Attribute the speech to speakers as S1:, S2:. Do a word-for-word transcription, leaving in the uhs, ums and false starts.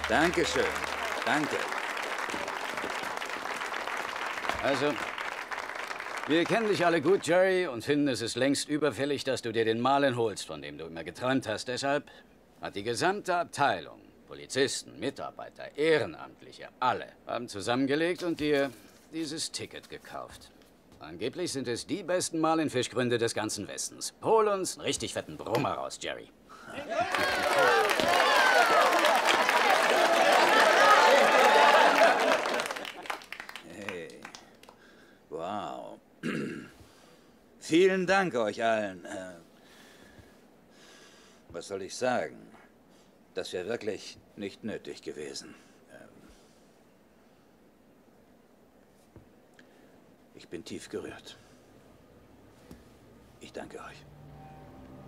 S1: Dankeschön. Danke.
S2: Also, wir kennen dich alle gut, Jerry, und finden, es ist längst überfällig, dass du dir den Marlin holst, von dem du immer geträumt hast. Deshalb hat die gesamte Abteilung, Polizisten, Mitarbeiter, Ehrenamtliche, alle, haben zusammengelegt und dir dieses Ticket gekauft. Angeblich sind es die besten Marlin-Fischgründe des ganzen Westens. Hol uns einen richtig fetten Brummer raus, Jerry.
S1: Hey. Wow. Vielen Dank euch allen. Äh, was soll ich sagen? Das wäre wirklich nicht nötig gewesen. Ähm, ich bin tief gerührt. Ich danke euch.